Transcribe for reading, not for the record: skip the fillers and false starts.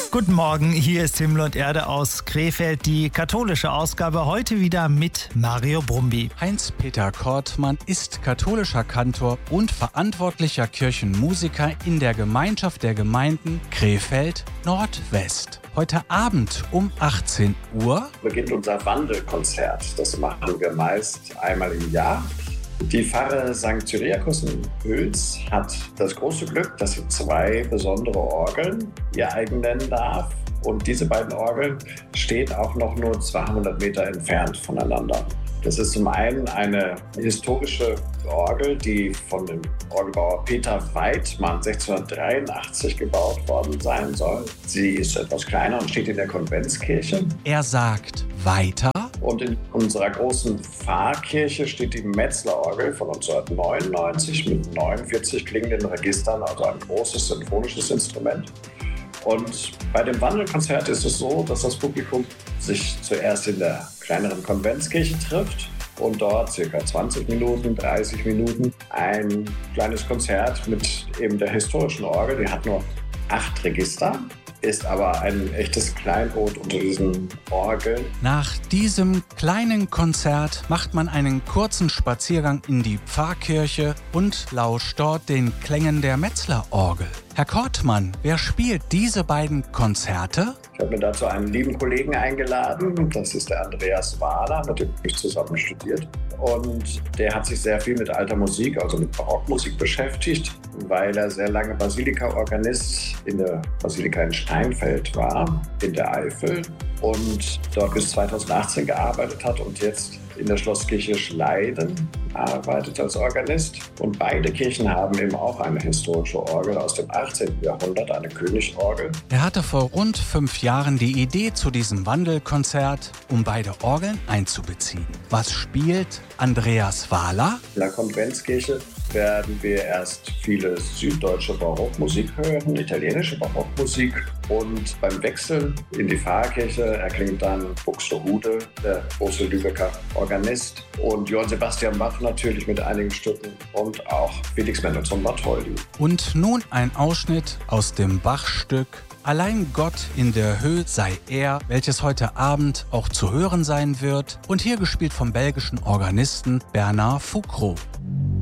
Guten Morgen, hier ist Himmel und Erde aus Krefeld, die katholische Ausgabe, heute wieder mit Mario Brumby. Heinz-Peter Kortmann ist katholischer Kantor und verantwortlicher Kirchenmusiker in der Gemeinschaft der Gemeinden Krefeld Nordwest. Heute Abend um 18 Uhr beginnt unser Wandelkonzert. Das machen wir meist einmal im Jahr. Die Pfarre St. Cyriakus in Oels hat das große Glück, dass sie zwei besondere Orgeln ihr eigen nennen darf. Und diese beiden Orgeln stehen auch noch nur 200 Meter entfernt voneinander. Das ist zum einen eine historische Orgel, die von dem Orgelbauer Peter Weidmann 1683 gebaut worden sein soll. Sie ist etwas kleiner und steht in der Konventskirche. Er sagt weiter. Und in unserer großen Pfarrkirche steht die Metzler-Orgel von 1999 mit 49 klingenden Registern, also ein großes symphonisches Instrument. Und bei dem Wandelkonzert ist es so, dass das Publikum sich zuerst in der kleineren Konventskirche trifft und dort ca. 20 Minuten, 30 Minuten ein kleines Konzert mit eben der historischen Orgel. Die hat nur 8 Register, ist aber ein echtes Kleinod unter diesen Orgeln. Nach diesem kleinen Konzert macht man einen kurzen Spaziergang in die Pfarrkirche und lauscht dort den Klängen der Metzler-Orgel. Herr Kortmann, wer spielt diese beiden Konzerte? Ich habe mir dazu einen lieben Kollegen eingeladen. Das ist der Andreas Wahler, mit dem ich zusammen studiert. Und der hat sich sehr viel mit alter Musik, also mit Barockmusik beschäftigt, weil er sehr lange Basilika-Organist in der Basilika in Steinfeld war, in der Eifel. Und dort bis 2018 gearbeitet hat und jetzt in der Schlosskirche Schleiden arbeitet als Organist. Und beide Kirchen haben eben auch eine historische Orgel aus dem 18. Jahrhundert, eine Königsorgel. Er hatte vor rund 5 Jahren die Idee zu diesem Wandelkonzert, um beide Orgeln einzubeziehen. Was spielt Andreas Wahler? In der Konventskirche werden wir erst viele süddeutsche Barockmusik hören, italienische Barockmusik. Und beim Wechsel in die Pfarrkirche erklingt dann Buxtehude, der große Lübecker Organist, und Johann Sebastian Bach natürlich mit einigen Stücken und auch Felix Mendelssohn Bartholdy. Und nun ein Ausschnitt aus dem Bach-Stück Allein Gott in der Höhe sei er, welches heute Abend auch zu hören sein wird und hier gespielt vom belgischen Organisten Bernard Foucault.